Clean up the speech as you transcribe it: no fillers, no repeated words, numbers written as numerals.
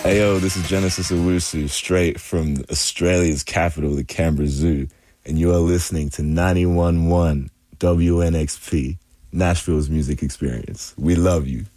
Hey yo, this is Genesis Owusu, straight from Australia's capital, the Canberra Zoo, and you are listening to 91.1 WNXP, Nashville's music experience. We love you.